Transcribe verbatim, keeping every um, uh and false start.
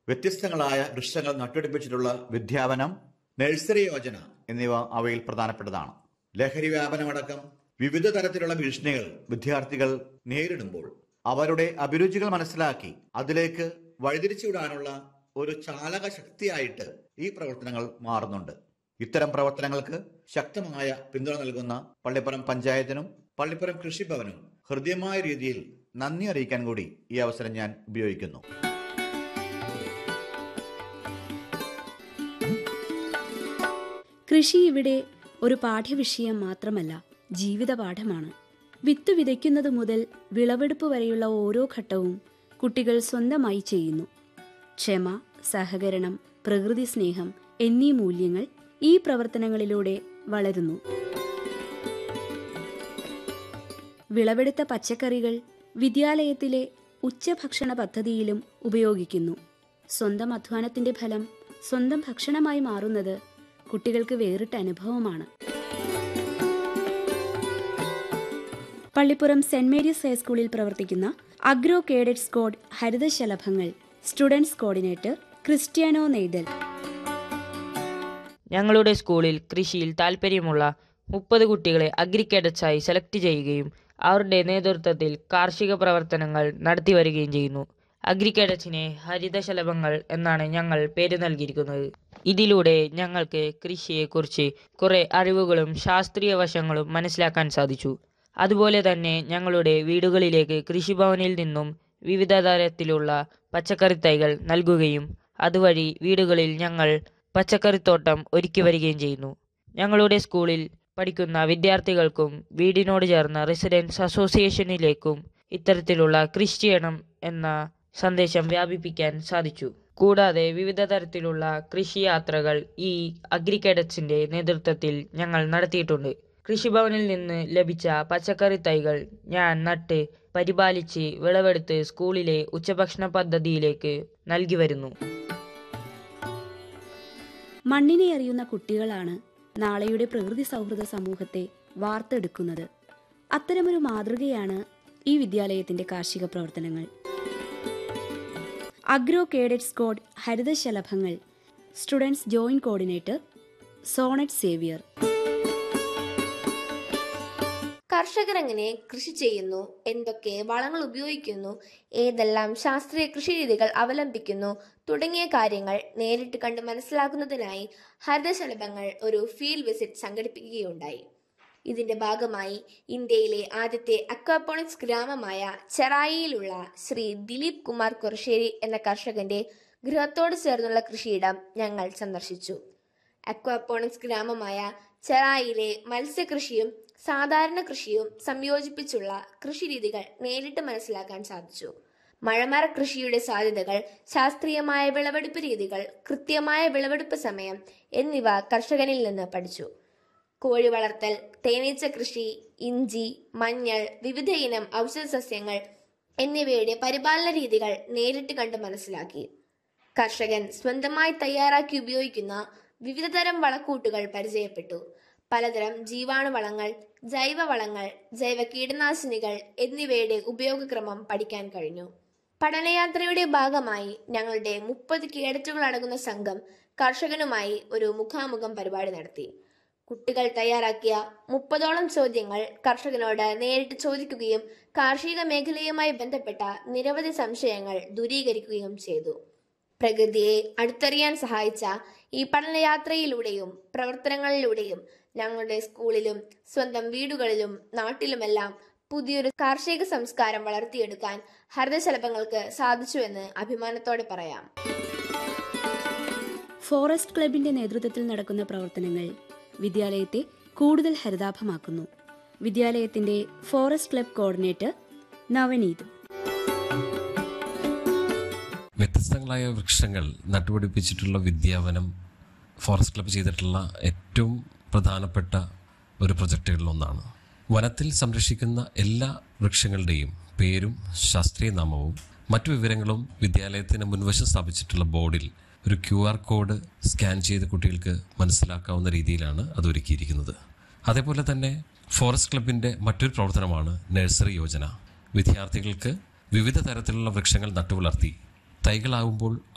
വ്യത്യസ്തങ്ങളായ വൃക്ഷങ്ങൾ നട്ടുപിടിപ്പിച്ചിട്ടുള്ള വിദ്യാവനം, നഴ്സറി യോജന എന്നിവ അവയിൽ പ്രധാനപ്പെട്ടതാണ്. ലഹരി വ്യാപനമടക്കം വിവിധ തരത്തിലുള്ള ഭീഷണികൾ വിദ്യാർത്ഥികൾ നേരിടുമ്പോൾ അവരുടെ അഭിരുചികൾ മനസ്സിലാക്കി അതിലേക്ക് വഴിതിരിച്ചുവിടാനുള്ള ഒരു ചാലക ശക്തിയായിട്ട് ഈ പ്രവർത്തനങ്ങൾ മാറുന്നുണ്ട്. ഇത്തരം പ്രവർത്തനങ്ങൾക്ക് ശക്തമായ പിന്തുണ നൽകുന്ന പള്ളിപ്പുറം പഞ്ചായത്തിനും പള്ളിപ്പുറം കൃഷിഭവനും ഹൃദ്യമായ രീതിയിൽ നന്ദി അറിയിക്കാൻ കൂടി ഈ അവസരം ഞാൻ ഉപയോഗിക്കുന്നു. കൃഷി ഇവിടെ ഒരു പാഠ്യവിഷയം മാത്രമല്ല, ജീവിത പാഠമാണ്. വിത്ത് വിതയ്ക്കുന്നത് മുതൽ വിളവെടുപ്പ് വരെയുള്ള ഓരോ ഘട്ടവും കുട്ടികൾ സ്വന്തമായി ചെയ്യുന്നു. ക്ഷമ, സഹകരണം, പ്രകൃതി സ്നേഹം എന്നീ മൂല്യങ്ങൾ ഈ പ്രവർത്തനങ്ങളിലൂടെ വളരുന്നു. വിളവെടുത്ത പച്ചക്കറികൾ വിദ്യാലയത്തിലെ ഉച്ചഭക്ഷണ പദ്ധതിയിലും ഉപയോഗിക്കുന്നു. സ്വന്തം അധ്വാനത്തിന്റെ ഫലം സ്വന്തം ഭക്ഷണമായി മാറുന്നത് കുട്ടികൾക്ക് വേറിട്ട അനുഭവമാണ്. പള്ളിപ്പുറം സെന്റ് മേരീസ് ഹൈസ്കൂളിൽ പ്രവർത്തിക്കുന്ന agro cadet squad ഹരിതശലഭങ്ങൾ students coordinator Cristiano നെയ്തൽ. ഞങ്ങളുടെ സ്കൂളിൽ കൃഷിയിൽ താൽപ്പര്യമുള്ള മുപ്പത് കുട്ടികളെ അഗ്രി കേഡറ്റ്സായി സെലക്ട് ചെയ്യുകയും അവരുടെ നേതൃത്വത്തിൽ കാർഷിക പ്രവർത്തനങ്ങൾ നടത്തി വരികയും ചെയ്യുന്നു. അഗ്രി കേഡറ്റ്സിനെ ഹരിതശലഭങ്ങൾ എന്നാണ് ഞങ്ങൾ പേര് നൽകിയിരിക്കുന്നത്. ഇതിലൂടെ ഞങ്ങൾക്ക് കൃഷിയെക്കുറിച്ച് കുറേ അറിവുകളും ശാസ്ത്രീയ വശങ്ങളും മനസ്സിലാക്കാൻ സാധിച്ചു. അതുപോലെ തന്നെ ഞങ്ങളുടെ വീടുകളിലേക്ക് കൃഷിഭവനിൽ നിന്നും വിവിധ തരത്തിലുള്ള പച്ചക്കറി തൈകൾ നൽകുകയും അതുവഴി വീടുകളിൽ ഞങ്ങൾ പച്ചക്കറിത്തോട്ടം ഒരുക്കി വരികയും ചെയ്യുന്നു. ഞങ്ങളുടെ സ്കൂളിൽ പഠിക്കുന്ന വിദ്യാർത്ഥികൾക്കും വീടിനോട് ചേർന്ന റെസിഡൻസ് അസോസിയേഷനിലേക്കും ഇത്തരത്തിലുള്ള കൃഷി ചെയ്യണം എന്ന സന്ദേശം വ്യാപിപ്പിക്കാൻ സാധിച്ചു. കൂടാതെ വിവിധ തരത്തിലുള്ള കൃഷി യാത്രകൾ ഈ അഗ്രി കേഡറ്റ്സിന്റെ നേതൃത്വത്തിൽ ഞങ്ങൾ നടത്തിയിട്ടുണ്ട്. കൃഷിഭവനിൽ നിന്ന് ലഭിച്ച പച്ചക്കറി തൈകൾ ഞാൻ നട്ട് പരിപാലിച്ച് വിളവെടുത്ത് സ്കൂളിലെ ഉച്ചഭക്ഷണ പദ്ധതിയിലേക്ക് നൽകി വരുന്നു. മണ്ണിനെ അറിയുന്ന കുട്ടികളാണ് നാളെയുടെ പ്രകൃതി സൗഹൃദ സമൂഹത്തെ വാർത്തെടുക്കുന്നത്. അത്തരമൊരു മാതൃകയാണ് ഈ വിദ്യാലയത്തിന്റെ കാർഷിക പ്രവർത്തനങ്ങൾ. Agro cadet squad ഹരിതശലഭങ്ങൾ students joint coordinator Sonet Xavier. കർഷകർ എങ്ങനെ കൃഷി ചെയ്യുന്നു, എന്തൊക്കെ വളങ്ങൾ ഉപയോഗിക്കുന്നു, ഏതെല്ലാം ശാസ്ത്രീയ കൃഷിരീതികൾ അവലംബിക്കുന്നു തുടങ്ങിയ കാര്യങ്ങൾ നേരിട്ട് കണ്ട് മനസ്സിലാക്കുന്നതിനായി ഹരിതശലഭങ്ങൾ ഒരു ഫീൽഡ് വിസിറ്റ് സംഘടിപ്പിക്കുകയുണ്ടായി. ഇതിന്റെ ഭാഗമായി ഇന്ത്യയിലെ ആദ്യത്തെ അക്വാപോണിക്സ് ഗ്രാമമായ ചെറായിയിലുള്ള ശ്രീ ദിലീപ് കുമാർ കൊറശ്ശേരി എന്ന കർഷകന്റെ ഗൃഹത്തോട് ചേർന്നുള്ള കൃഷിയിടം ഞങ്ങൾ സന്ദർശിച്ചു. അക്വാപോണിക്സ് ഗ്രാമമായ ചെറായിയിലെ മത്സ്യകൃഷിയും സാധാരണ കൃഷിയും സംയോജിപ്പിച്ചുള്ള കൃഷിരീതികൾ നേരിട്ട് മനസ്സിലാക്കാൻ സാധിച്ചു. മഴമര കൃഷിയുടെ സാധ്യതകൾ, ശാസ്ത്രീയമായ വിളവെടുപ്പ് രീതികൾ, കൃത്യമായ വിളവെടുപ്പ് സമയം എന്നിവ കർഷകനിൽ നിന്ന് പഠിച്ചു. കോഴി വളർത്തൽ, തേനീച്ച കൃഷി, ഇഞ്ചി, മഞ്ഞൾ, വിവിധ ഇനം ഔഷധ സസ്യങ്ങൾ എന്നിവയുടെ പരിപാലന രീതികൾ നേരിട്ട് കണ്ട് മനസ്സിലാക്കി. കർഷകൻ സ്വന്തമായി തയ്യാറാക്കി ഉപയോഗിക്കുന്ന വിവിധതരം വളക്കൂട്ടുകൾ പരിചയപ്പെട്ടു. പലതരം ജീവാണുവളങ്ങൾ, ജൈവവളങ്ങൾ, ജൈവ കീടനാശിനികൾ എന്നിവയുടെ ഉപയോഗക്രമം പഠിക്കാൻ കഴിഞ്ഞു. പഠനയാത്രയുടെ ഭാഗമായി ഞങ്ങളുടെ മുപ്പത് കേഡറ്റുകൾ അടങ്ങുന്ന സംഘം കർഷകനുമായി ഒരു മുഖാമുഖം പരിപാടി നടത്തി. കുട്ടികൾ തയ്യാറാക്കിയ മുപ്പതോളം ചോദ്യങ്ങൾ കർഷകനോട് നേരിട്ട് ചോദിക്കുകയും കാർഷിക മേഖലയുമായി ബന്ധപ്പെട്ട നിരവധി സംശയങ്ങൾ ദൂരീകരിക്കുകയും ചെയ്തു. പ്രകൃതിയെ അടുത്തറിയാൻ സഹായിച്ച ഈ പഠനയാത്രയിലൂടെയും പ്രവർത്തനങ്ങളിലൂടെയും ഞങ്ങളുടെ സ്കൂളിലും സ്വന്തം വീടുകളിലും നാട്ടിലുമെല്ലാം പുതിയൊരു കാർഷിക സംസ്കാരം വളർത്തിയെടുക്കാൻ ഹരിതശലഭങ്ങൾക്ക് സാധിച്ചുവെന്ന് അഭിമാനത്തോടെ പറയാം. ഫോറസ്റ്റ് ക്ലബിന്റെ നേതൃത്വത്തിൽ നടക്കുന്ന പ്രവർത്തനങ്ങൾ വിദ്യാലയത്തെ കൂടുതൽ ഹരിതാഭമാക്കുന്നു. വിദ്യാലയത്തിന്റെ ഫോറസ്റ്റ് ക്ലബ് കോർഡിനേറ്റർ നവനീത്. വ്യത്യസ്തങ്ങളായ വൃക്ഷങ്ങൾ നട്ടുപിടിപ്പിച്ചിട്ടുള്ള വിദ്യാവനം ഫോറസ്റ്റ് ക്ലബ് ചെയ്തിട്ടുള്ള ഏറ്റവും പ്രധാനപ്പെട്ട ഒരു പ്രൊജക്റ്റുകളിലൊന്നാണ്. വനത്തിൽ സംരക്ഷിക്കുന്ന എല്ലാ വൃക്ഷങ്ങളുടെയും പേരും ശാസ്ത്രീയ നാമവും മറ്റു വിവരങ്ങളും വിദ്യാലയത്തിന് മുൻവശം സ്ഥാപിച്ചിട്ടുള്ള ബോർഡിൽ ഒരു ക്യു ആർ കോഡ് സ്കാൻ ചെയ്ത് കുട്ടികൾക്ക് മനസ്സിലാക്കാവുന്ന രീതിയിലാണ് അത് ഒരുക്കിയിരിക്കുന്നത്. അതേപോലെ തന്നെ ഫോറസ്റ്റ് ക്ലബിൻ്റെ മറ്റൊരു പ്രവർത്തനമാണ് നഴ്സറി യോജന. വിദ്യാർത്ഥികൾക്ക് വിവിധ തരത്തിലുള്ള വൃക്ഷങ്ങൾ നട്ടുവളർത്തി തൈകളാകുമ്പോൾ